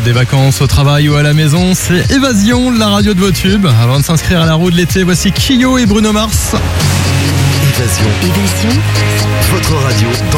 des vacances au travail ou à la maison, c'est Évasion, la radio de vos tubes. Avant de s'inscrire à la roue de l'été, voici Kyo et Bruno Mars. Évasion. Votre radio